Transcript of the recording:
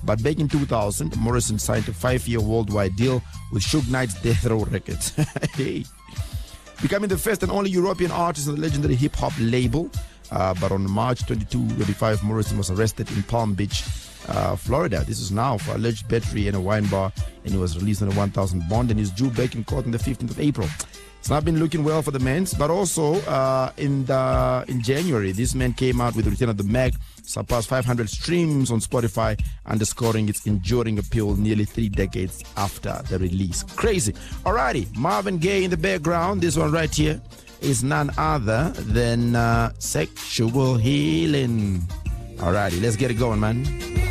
But back in 2000, Morrison signed a 5-year worldwide deal with Suge Knight's Death Row Records. Hey. Becoming the first and only European artist on the legendary hip-hop label. But on March 25, Morrison was arrested in Palm Beach, Florida. This is now for alleged battery in a wine bar, and he was released on a $1,000 bond and is due back in court on the 15th of April. It's not been looking well for the men, but also in January, this man came out with the Return of the Mac, surpassed 500 streams on Spotify, underscoring its enduring appeal nearly 3 decades after the release. Crazy. Alrighty, Marvin Gaye in the background. This one right here is none other than Sexual Healing. Alrighty, let's get it going, man.